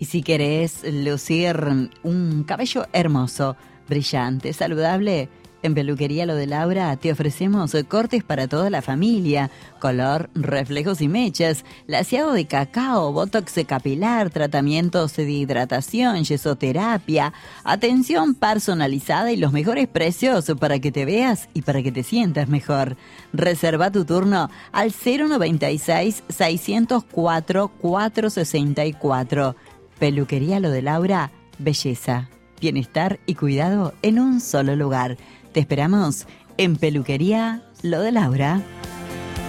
Y si querés lucir un cabello hermoso, brillante, saludable, en Peluquería Lo de Laura te ofrecemos cortes para toda la familia, color, reflejos y mechas, laseado de cacao, botox capilar, tratamientos de hidratación, yesoterapia, atención personalizada y los mejores precios para que te veas y para que te sientas mejor. Reserva tu turno al 096-604-464. Peluquería Lo de Laura, belleza, bienestar y cuidado en un solo lugar. Te esperamos en Peluquería Lo de Laura.